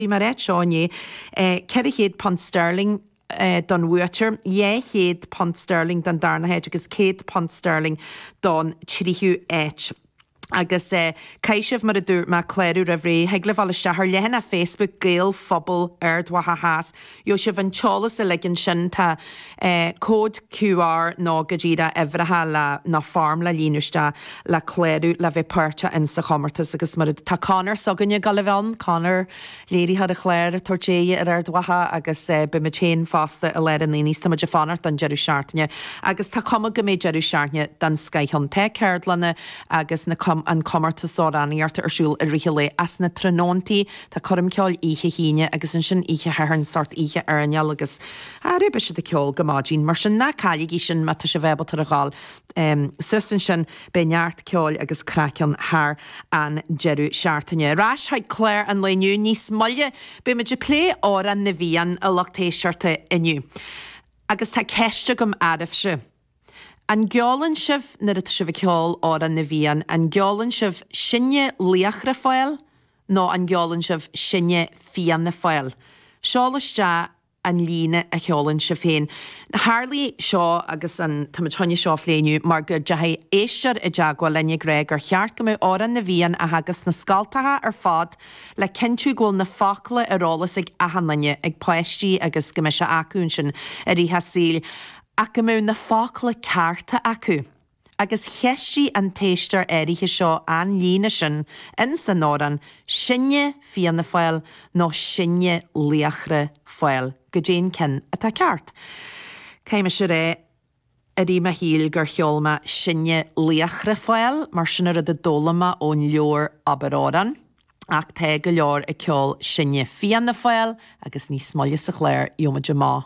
mar réit seáné £100 don Witcher, £100 sterling don Darnahead agus £100 sterling don Chirihu H. Agus caiisih mar a dúr má cléirú a bhré heaglah bhla sethar lehan a Facebook gael phobal ardwatha has. Jo sibh an teolas a ligin sin tá cód QR nó go ddíra efratha le na farm le línuiste le cléirú le bheith páirte in sa chomartas agus mar tá Conor soganne galibhán Conor léirí had a chléir tortéie ar ardwatha agus be me chéin fásta a leir an níos tá de fanart an Jeru Seartne agus tá cuma go méid Jeru Seartne dan Skyhon te Cairlanna agus na an comarta sóráníarta arsúil a rihilé as na tróntaí tá chum ceáil ihe híine agus an sin ihe hearn sort ihe airneal agus rébbe se de ceol gomádín mar sin na cailí sin me se bhebal tar a gáil susan sin be neart ceáil agus crackan haar an Jeru Seartaine. Rás haid Claire an leiniu níos molle be me de plé áran na bhían a lochtéisiirta inniu. Agus tá ceiste gom adamh se. An geolann sibh na it sibh ceol áran na bhían, an geolann sibh sinne líachra fáil nó an geolann sibh sinne fian na fáil. Seálaiste an líne a cheolann sibh féin. Na Harlaí seo agus an tamathaine seo fléiniu mar gur deithe éisiir i deagháil lenne Greg ar cheart go mé áran na bhían a hagus na scaltatha ar fád le cinú ghfuil na fácla arálas ag ahanlanne ag páistí agus go me se acuún sin a ríthe síl. Ac ymw na fácla carta acu. Agus cheistí an téistar éirithe seo an líne sin in san áran sinne fian na fáil nó sinne líachra fáil go déan cin atá ceart. Céime se ré a rí me híl gur cheolma sinne líachra fáil mar sin ar a dólama ón leor abaráran. Ach te go leor a ceol sinne fian na fáil agus ní smolle sa chléir iomide má.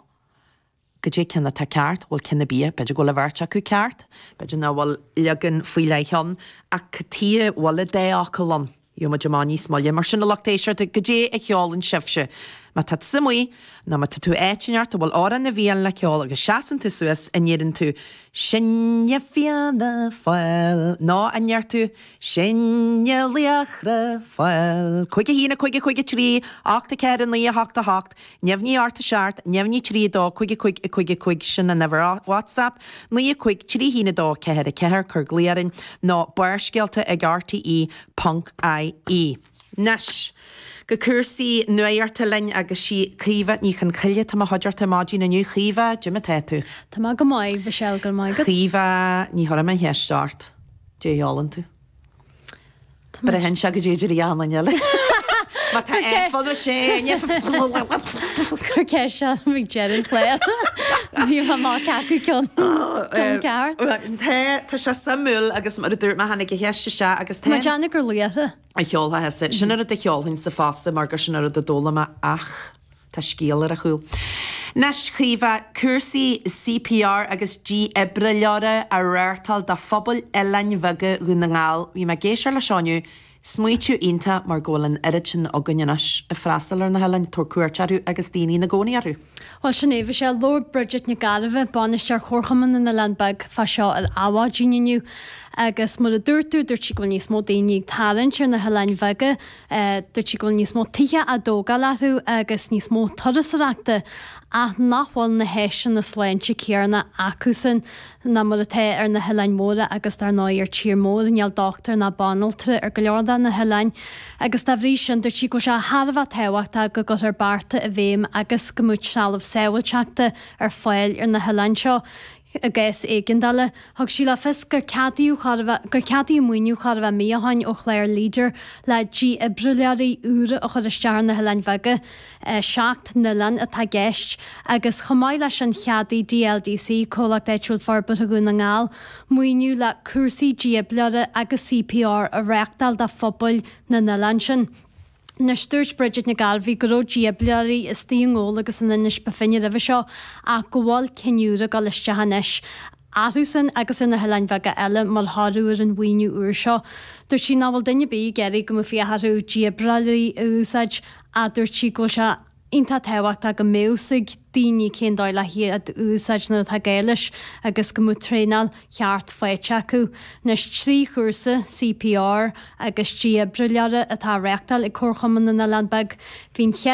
Go dé cinna tá ceart bhfuil cinna bí, beidir go le bhairt acu ceart, beidir ná bhfuil legan faoi leithean ach tí bhfuil dé ácalan. Iomid Jamani smolle mar sin na lochtéisiart go dé ag cheálann sibhse. Ma tá samuí na ma tú éitineart a bhfuil áran na bhíon le ceol agus seaanta suas a níann tú sinne fianna fáil ná a neart tú sinne líachra fáil. Chuige hína chuige trí, achta ceir an lí hachta hacht, neamhní arta seart, neamhní trí dó chuige sin na never WhatsApp, lí chuig trí hína dó ceir a ceir chur gléarin ná barsgealta ag RTE.ie. Nes. Go cursaí nuairta lein agus sí chríomh ní chun chuile tá haidirta mádí na nniu chríomh Jimime téú. Tá má go maiid bhe seil go maiid. Chríomh ní thora man heisteart déálan tú. Bre hen se go déidir íananile. Má tá éfáil sé Cur cé se mé jean léir. Bhí má ceú ceann ceart. Tá se samúil agus mar dúir me hena go heiste se agus Má deanna gur líata. A cheoltha heasa, sin ar a cheolhainn sa fásta mar gur sin ar a dólama ach tá scéal ar a chuúil. Nes chríomh cursaí CPR agus G ebre leara a réirtal da phobal eilein bhige gúna ngáil, bhí me géisiir le seániu smuitiú ionta mar ggólann irid sin agannenas a freastal ar na heilein torcuairtearú agus daoine na gcónaíarú. Well, sin éh sé Lord Bridget na Galibh banistear chorchaman in na landbag fa seo al awa ginniu agus mar a dúirtú dúirt si go níos mó daoine talantir na heilein bhige dúirt si go níos mó tithe a dóga leatú agus níos mó tudasachta a nachhfuil na héisian na sléinte céarna acusan na mar a té ar na heilein móra agus tar náir tír mór neal doctor na banaltre ar go leorda na heilein agus tá bhrí sin dúirt si go se Harbh tehaachta go gur barta a bhéim agus go múid sealamh saoilteachta ar fáil ar na heilein seo. Agus éigendala, thug sí le fis gur ceadaíú muoinú charbh míohain ó chléir líidir le G ibrilearí úra ó chud istear na heilein bhige seacht nulan atá gceist agus chomáid leis an cheadaí DLDC cólaach d'éitiúil forbut a gúna ngáil, muoinú le cursaí G ibrileara agus CPR a réachtal da phobal na nulan sin. Na stúirt Bridget na Galbhí go raibh diabliarí is tíongóla agus an inis ba finne ribh seo a go bháil cinúra go leiste hanis. Arúsan agus ar na heilein bhige eile mar thúir an bhaoinú uair seo. Dúirt sí ná bhfuil duine bí geirí go mo fiotharú diabliarí úsáid a dúirt sí go se ínta tehacht a go mésigh daoine cén dáil le hiad úsáidna tá géiles agus go mú trénal cheart féite acu nas trí chusa CPR agus tí brileara atá reachtal i cóchaman na Landbag hín